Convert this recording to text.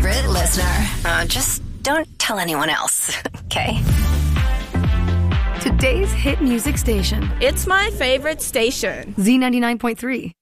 favorite listener. Just don't tell anyone else, okay? Today's hit music station. It's my favorite station. Z99.3.